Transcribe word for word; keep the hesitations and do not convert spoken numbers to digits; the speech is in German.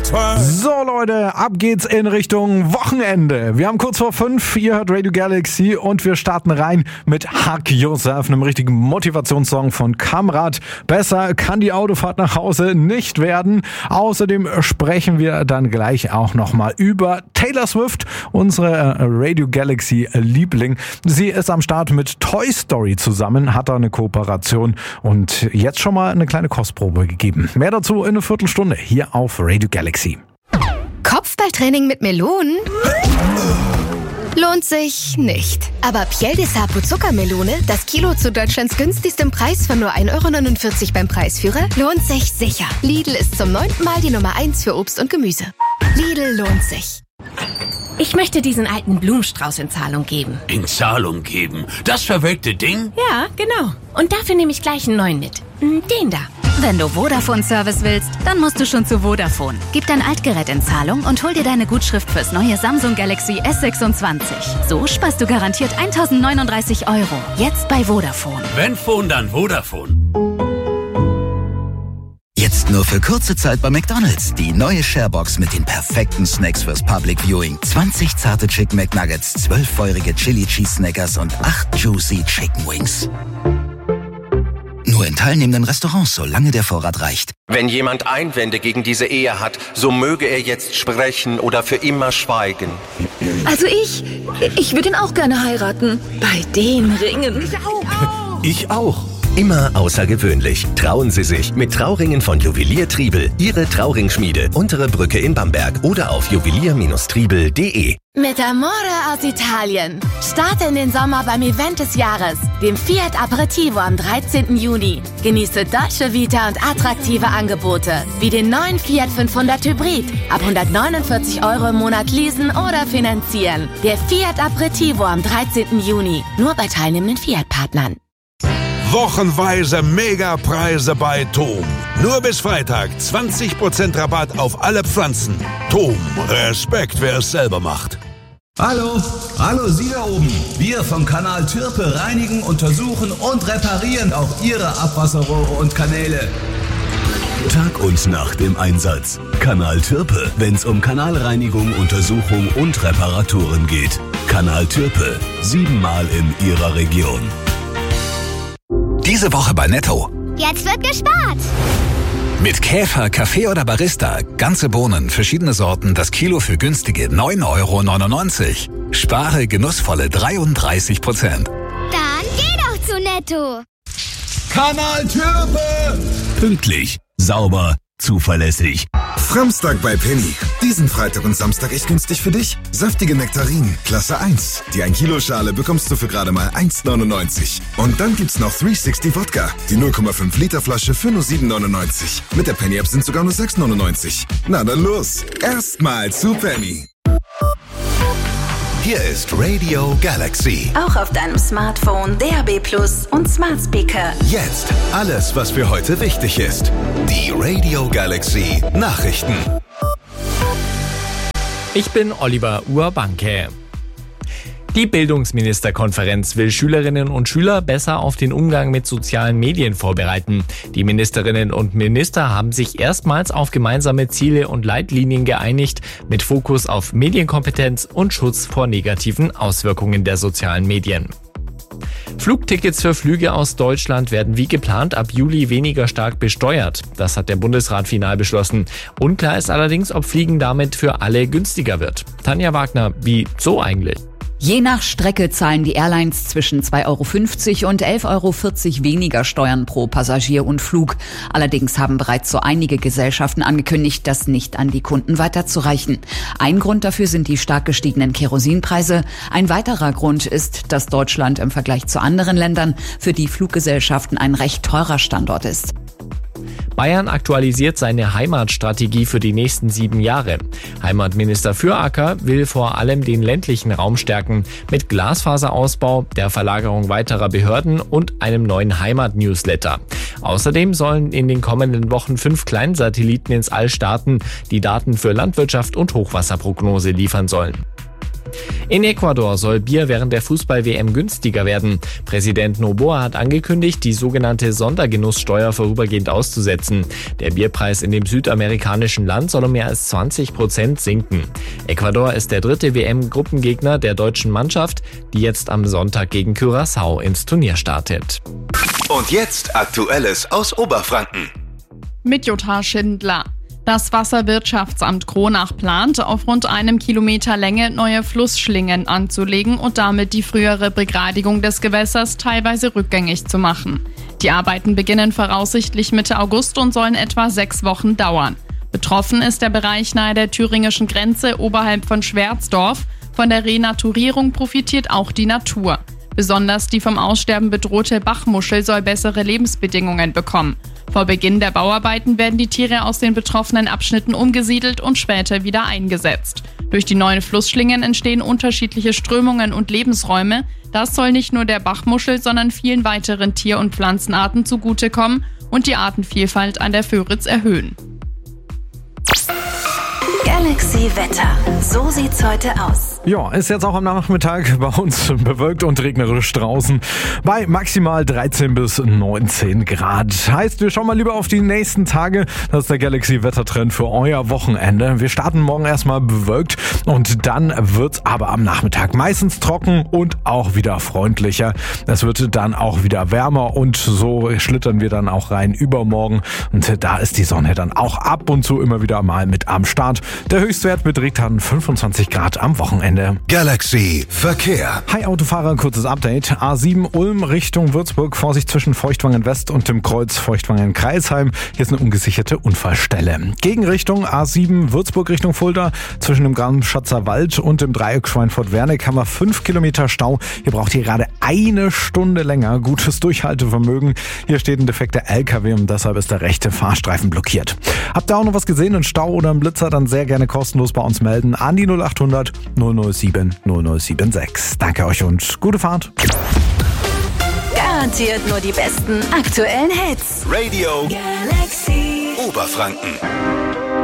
zwei. So Leute, ab geht's in Richtung Wochenende. Wir haben kurz vor fünf, ihr hört Radio Galaxy und wir starten rein mit Hug Yourself, einem richtigen Motivationssong von Kamrat. Besser kann die Autofahrt nach Hause nicht werden. Außerdem sprechen wir dann gleich auch nochmal über Taylor Swift, unsere Radio Galaxy Liebling. Sie ist am Start mit Toy Story zusammen, hat da eine Kooperation und jetzt schon mal eine kleine Kostprobe gegeben. Mehr dazu in einer Viertelstunde hier auf Radio Galaxy. Kopfballtraining mit Melonen? Lohnt sich nicht. Aber Piel de Sapo Zuckermelone, das Kilo zu Deutschlands günstigstem Preis von nur ein Euro neunundvierzig beim Preisführer, lohnt sich sicher. Lidl ist zum neunten Mal die Nummer eins für Obst und Gemüse. Lidl lohnt sich. Ich möchte diesen alten Blumenstrauß in Zahlung geben. In Zahlung geben? Das verwelkte Ding? Ja, genau. Und dafür nehme ich gleich einen neuen mit. Den da. Wenn du Vodafone-Service willst, dann musst du schon zu Vodafone. Gib dein Altgerät in Zahlung und hol dir deine Gutschrift fürs neue Samsung Galaxy S sechsundzwanzig. So sparst du garantiert eintausendneununddreißig Euro. Jetzt bei Vodafone. Wenn Phone, dann Vodafone. Jetzt nur für kurze Zeit bei McDonald's. Die neue Sharebox mit den perfekten Snacks fürs Public Viewing. zwanzig zarte Chicken McNuggets, zwölf feurige Chili Cheese Snackers und acht Juicy Chicken Wings. Nur in teilnehmenden Restaurants, solange der Vorrat reicht. Wenn jemand Einwände gegen diese Ehe hat, so möge er jetzt sprechen oder für immer schweigen. Also ich, ich würde ihn auch gerne heiraten. Bei den Ringen. Ich auch. Ich auch. Immer außergewöhnlich. Trauen Sie sich mit Trauringen von Juwelier Triebel. Ihre Trauringschmiede. Untere Brücke in Bamberg oder auf juwelier Triebel punkt de. Mit Amore aus Italien. Starte in den Sommer beim Event des Jahres, dem Fiat Aperitivo am dreizehnten Juni. Genieße deutsche Vita und attraktive Angebote, wie den neuen Fiat fünfhundert Hybrid. Ab hundertneunundvierzig Euro im Monat leasen oder finanzieren. Der Fiat Aperitivo am dreizehnten Juni. Nur bei teilnehmenden Fiat-Partnern. Wochenweise Megapreise bei Tom. Nur bis Freitag zwanzig Prozent Rabatt auf alle Pflanzen. Tom, Respekt, wer es selber macht. Hallo, hallo Sie da oben. Wir vom Kanal Türpe reinigen, untersuchen und reparieren auch Ihre Abwasserrohre und Kanäle. Tag und Nacht im Einsatz. Kanal Türpe, wenn's um Kanalreinigung, Untersuchung und Reparaturen geht. Kanal Türpe, siebenmal in Ihrer Region. Diese Woche bei Netto. Jetzt wird gespart. Mit Käfer, Kaffee oder Barista. Ganze Bohnen, verschiedene Sorten, das Kilo für günstige neun Euro neunundneunzig. Spare genussvolle dreiunddreißig Prozent. Dann geh doch zu Netto. Kanal Türpe. Pünktlich, sauber, zuverlässig. Samstag bei Penny. Diesen Freitag und Samstag echt günstig für dich. Saftige Nektarinen, Klasse eins. Die ein Kilo Schale bekommst du für gerade mal eins neunundneunzig. Und dann gibt's noch dreihundertsechzig Wodka. Die null Komma fünf Liter Flasche für nur sieben neunundneunzig. Mit der Penny App sind sogar nur sechs neunundneunzig. Na dann los. Erstmal zu Penny. Hier ist Radio Galaxy. Auch auf deinem Smartphone, D A B Plus und Smart Speaker. Jetzt alles, was für heute wichtig ist. Die Radio Galaxy Nachrichten. Ich bin Oliver Urbanke. Die Bildungsministerkonferenz will Schülerinnen und Schüler besser auf den Umgang mit sozialen Medien vorbereiten. Die Ministerinnen und Minister haben sich erstmals auf gemeinsame Ziele und Leitlinien geeinigt, mit Fokus auf Medienkompetenz und Schutz vor negativen Auswirkungen der sozialen Medien. Flugtickets für Flüge aus Deutschland werden wie geplant ab Juli weniger stark besteuert. Das hat der Bundesrat final beschlossen. Unklar ist allerdings, ob Fliegen damit für alle günstiger wird. Tanja Wagner, wie so eigentlich? Je nach Strecke zahlen die Airlines zwischen zwei Euro fünfzig und elf Euro vierzig weniger Steuern pro Passagier und Flug. Allerdings haben bereits so einige Gesellschaften angekündigt, das nicht an die Kunden weiterzureichen. Ein Grund dafür sind die stark gestiegenen Kerosinpreise. Ein weiterer Grund ist, dass Deutschland im Vergleich zu anderen Ländern für die Fluggesellschaften ein recht teurer Standort ist. Bayern aktualisiert seine Heimatstrategie für die nächsten sieben Jahre. Heimatminister Füracker will vor allem den ländlichen Raum stärken mit Glasfaserausbau, der Verlagerung weiterer Behörden und einem neuen Heimat-Newsletter. Außerdem sollen in den kommenden Wochen fünf Kleinsatelliten ins All starten, die Daten für Landwirtschaft und Hochwasserprognose liefern sollen. In Ecuador soll Bier während der Fußball-W M günstiger werden. Präsident Noboa hat angekündigt, die sogenannte Sondergenusssteuer vorübergehend auszusetzen. Der Bierpreis in dem südamerikanischen Land soll um mehr als zwanzig Prozent sinken. Ecuador ist der dritte W M-Gruppengegner der deutschen Mannschaft, die jetzt am Sonntag gegen Curaçao ins Turnier startet. Und jetzt Aktuelles aus Oberfranken. Mit Jutta Schindler. Das Wasserwirtschaftsamt Kronach plant, auf rund einem Kilometer Länge neue Flussschlingen anzulegen und damit die frühere Begradigung des Gewässers teilweise rückgängig zu machen. Die Arbeiten beginnen voraussichtlich Mitte August und sollen etwa sechs Wochen dauern. Betroffen ist der Bereich nahe der thüringischen Grenze oberhalb von Schwerzdorf. Von der Renaturierung profitiert auch die Natur. Besonders die vom Aussterben bedrohte Bachmuschel soll bessere Lebensbedingungen bekommen. Vor Beginn der Bauarbeiten werden die Tiere aus den betroffenen Abschnitten umgesiedelt und später wieder eingesetzt. Durch die neuen Flussschlingen entstehen unterschiedliche Strömungen und Lebensräume. Das soll nicht nur der Bachmuschel, sondern vielen weiteren Tier- und Pflanzenarten zugutekommen und die Artenvielfalt an der Föhritz erhöhen. Galaxy Wetter. So sieht's heute aus. Ja, ist jetzt auch am Nachmittag bei uns bewölkt und regnerisch draußen bei maximal dreizehn bis neunzehn Grad. Heißt, wir schauen mal lieber auf die nächsten Tage. Das ist der Galaxy Wettertrend für euer Wochenende. Wir starten morgen erstmal bewölkt und dann wird's aber am Nachmittag meistens trocken und auch wieder freundlicher. Es wird dann auch wieder wärmer und so schlittern wir dann auch rein übermorgen. Und da ist die Sonne dann auch ab und zu immer wieder mal mit am Start. Der Höchstwert beträgt dann fünfundzwanzig Grad am Wochenende. Galaxy Verkehr. Hi Autofahrer, kurzes Update. A sieben Ulm Richtung Würzburg, Vorsicht zwischen Feuchtwangen West und dem Kreuz Feuchtwangen-Kreisheim. Hier ist eine ungesicherte Unfallstelle. Gegenrichtung A sieben Würzburg Richtung Fulda, zwischen dem Gramschatzer Wald und dem Dreieck Schweinfurt-Wernick haben wir fünf Kilometer Stau. Ihr braucht hier gerade eine Stunde länger. Gutes Durchhaltevermögen. Hier steht ein defekter L K W und deshalb ist der rechte Fahrstreifen blockiert. Habt ihr auch noch was gesehen, einen Stau oder einen Blitzer, dann sehr gerne kostenlos bei uns melden an die null acht hundert null null sieben null null sieben sechs. Danke euch und gute Fahrt. Garantiert nur die besten aktuellen Hits. Radio Galaxy Oberfranken.